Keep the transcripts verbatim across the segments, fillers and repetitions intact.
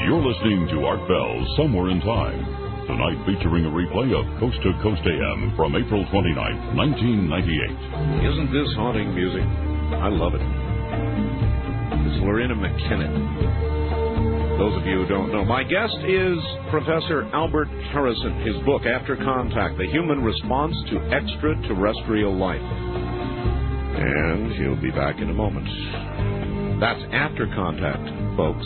You're listening to Art Bell Somewhere in Time. Tonight featuring a replay of Coast to Coast A M from April twenty-ninth, nineteen ninety-eight. Isn't this haunting music? I love it. It's Lorena McKinnon. Those of you who don't know, my guest is Professor Albert Harrison. His book, After Contact, The Human Response to Extraterrestrial Life. And he'll be back in a moment. That's After Contact, folks.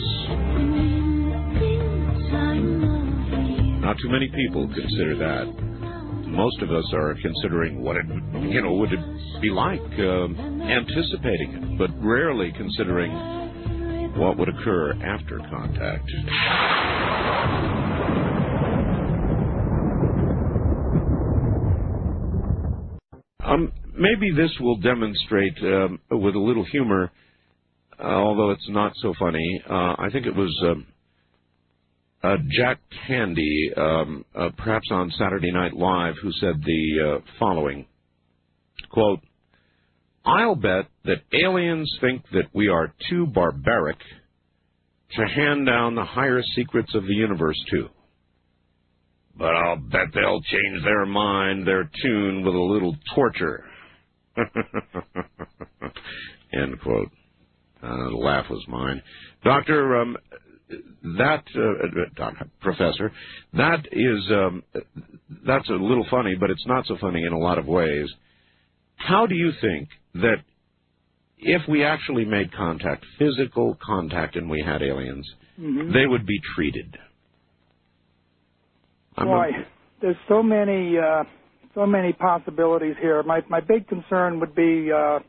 Not too many people consider that. Most of us are considering what it, you know, would it be like, uh, anticipating it, but rarely considering what would occur after contact. Um, maybe this will demonstrate, um, with a little humor, uh, although it's not so funny. Uh, I think it was um, uh, Jack Tandy, um, uh, perhaps on Saturday Night Live, who said the uh, following, quote, "I'll bet that aliens think that we are too barbaric to hand down the higher secrets of the universe to. But I'll bet they'll change their mind, their tune, with a little torture." End quote. Uh, the laugh was mine. Doctor, um, that, uh, uh, Professor, that is, um, that's a little funny, but it's not so funny in a lot of ways. How do you think that if we actually made contact, physical contact, and we had aliens, mm-hmm. they would be treated? Boy, there's so many, uh, so many possibilities here. My my big concern would be uh,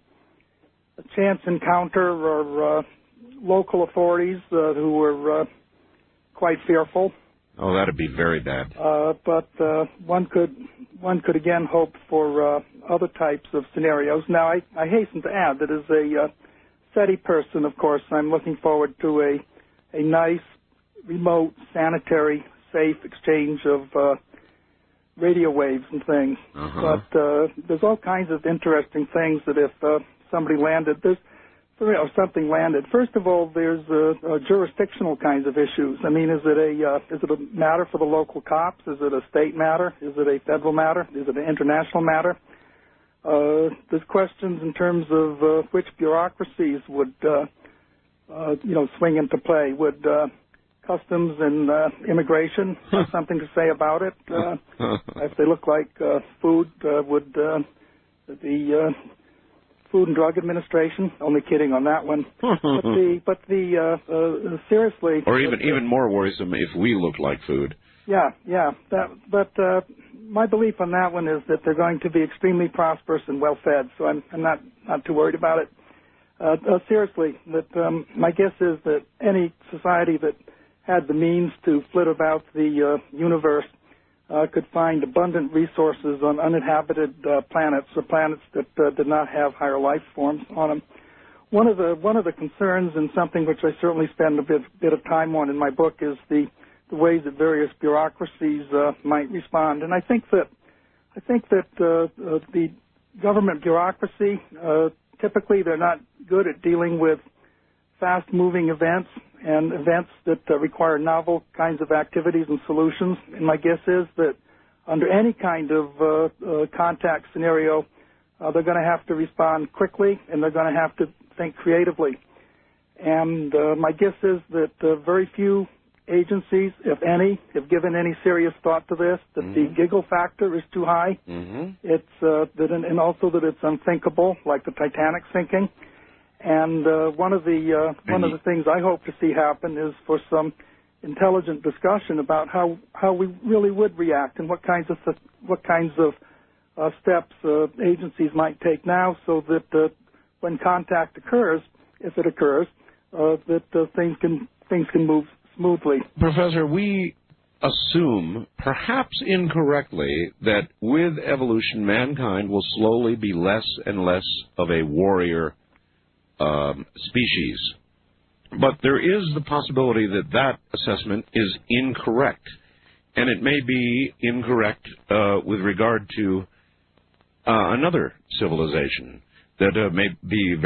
a chance encounter or uh, local authorities uh, who were uh, quite fearful. Oh, that'd be very bad. Uh, but uh, one could one could again hope for uh, other types of scenarios. Now, I, I hasten to add that as a uh, SETI person, of course, I'm looking forward to a a nice, remote, sanitary, safe exchange of uh, radio waves and things. Uh-huh. But uh, there's all kinds of interesting things that if uh, somebody landed, there's or something landed. First of all, there's uh, uh, jurisdictional kinds of issues. I mean, is it a uh, is it a matter for the local cops? Is it a state matter? Is it a federal matter? Is it an international matter? Uh, there's questions in terms of uh, which bureaucracies would uh, uh, you know swing into play. Would uh, Customs and uh, Immigration have something to say about it? Uh, if they look like uh, food, uh, would uh, the uh, Food and Drug Administration? Only kidding on that one. but the but the uh, uh, seriously, or even even more worrisome if we look like food. Yeah, yeah. That, but uh, my belief on that one is that they're going to be extremely prosperous and well fed. So I'm I'm not not too worried about it. Uh, uh, seriously, that um, my guess is that any society that had the means to flit about the uh, universe uh, could find abundant resources on uninhabited uh, planets, or planets that uh, did not have higher life forms on them. One of the one of the concerns, and something which I certainly spend a bit bit of time on in my book, is the, the ways that various bureaucracies uh, might respond. And I think that I think that uh, uh, the government bureaucracy uh, typically they're not good at dealing with fast-moving events and events that uh, require novel kinds of activities and solutions. And my guess is that under any kind of uh, uh, contact scenario, uh, they're going to have to respond quickly and they're going to have to think creatively. And uh, my guess is that uh, very few agencies, if any, have given any serious thought to this, that mm-hmm. the giggle factor is too high. Mm-hmm. It's uh, that, and also that it's unthinkable, like the Titanic sinking. And uh, one of the uh, one of the things I hope to see happen is for some intelligent discussion about how, how we really would react and what kinds of what kinds of uh, steps uh, agencies might take now, so that uh, when contact occurs, if it occurs, uh, that uh, things can things can move smoothly. Professor, we assume, perhaps incorrectly, that with evolution, mankind will slowly be less and less of a warrior Um, species. But there is the possibility that that assessment is incorrect. And it may be incorrect uh, with regard to uh, another civilization that uh, may be